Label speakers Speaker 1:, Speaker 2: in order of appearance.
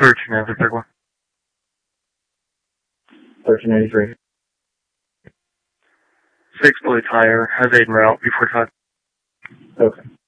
Speaker 1: 1393.
Speaker 2: 1383.
Speaker 1: 6 Blue Tire, has aid en route before touch.
Speaker 2: Okay.